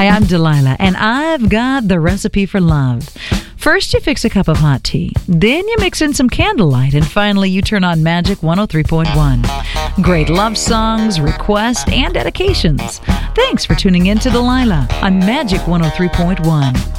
I'm Delilah, and I've got the recipe for love. First, you fix a cup of hot tea. Then you mix in some candlelight. And finally, you turn on Magic 103.1. Great love songs, requests, and dedications. Thanks for tuning in to Delilah on Magic 103.1.